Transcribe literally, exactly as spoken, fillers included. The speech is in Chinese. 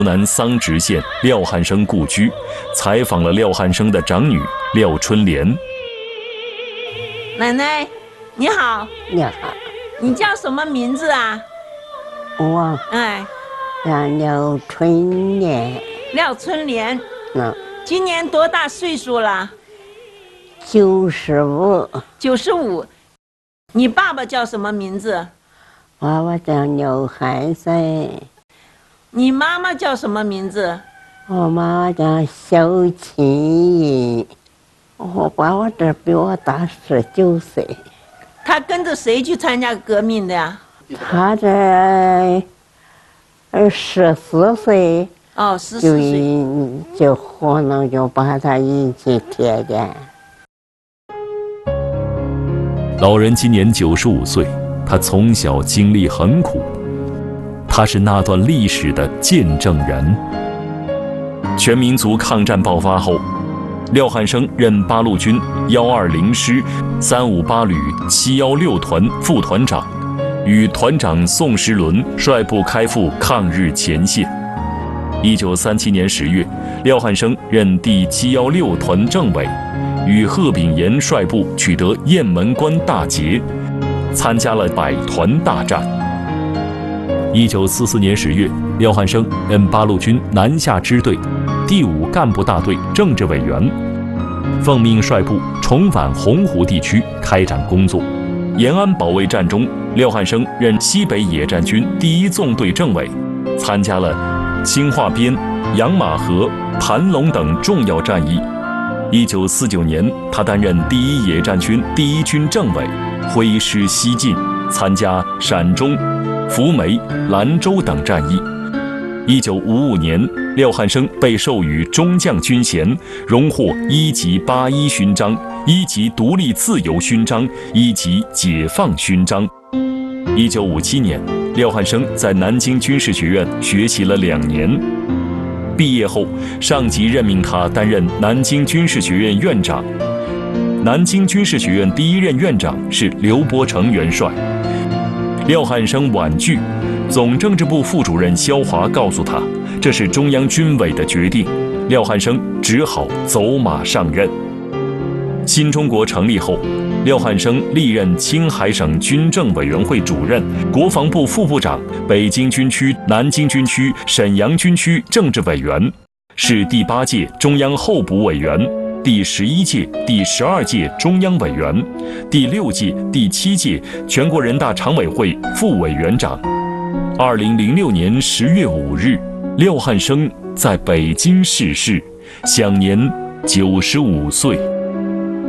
湖南桑植县廖汉生故居，采访了廖汉生的长女廖春莲。 奶奶，你好。 你好。 你叫什么名字啊？ 我， 哎， 叫廖春莲。 廖春莲。 嗯。 今年多大岁数了？ 九十五。 九十五。你爸爸叫什么名字？ 爸爸叫刘汉生。 你妈妈叫什么名字？ 我妈妈叫肖庆怡。我爸爸这比我大十九岁。 他跟着谁去参加革命的呀？ 他这呃十四岁。 哦，十四岁就可能就把他引去铁检。 老人今年九十五岁，他从小经历很苦，他是那段历史的见证人。全民族抗战爆发后，廖汉生任八路军幺二零师三五八旅七幺六团副团长，与团长宋时轮率部开赴抗日前线。一九三七年十月，廖汉生任第七幺六团政委，与贺炳炎率部取得雁门关大捷，参加了百团大战。一九四四年十月，廖汉生任八路军南下支队第五干部大队政治委员，奉命率部重返洪湖地区开展工作。延安保卫战中，廖汉生任西北野战军第一纵队政委，参加了青化边、养马河、盘龙等重要战役。一九四九年，他担任第一野战军第一军政委，挥师西进，参加陕中、扶梅、兰州等战役。一九五五年，廖汉生被授予中将军衔，荣获一级八一勋章、一级独立自由勋章、一级解放勋章。一九五七年，廖汉生在南京军事学院学习了两年，毕业后，上级任命他担任南京军事学院院长。南京军事学院第一任院长是刘伯承元帅。廖汉生婉拒，总政治部副主任萧华告诉他，这是中央军委的决定。廖汉生只好走马上任。新中国成立后，廖汉生历任青海省军政委员会主任、国防部副部长、北京军区、南京军区、沈阳军区政治委员，是第八届中央候补委员、第十一届、第十二届中央委员、第六届、第七届全国人大常委会副委员长。二零零六年十月五日，廖汉生在北京逝世，享年九十五岁。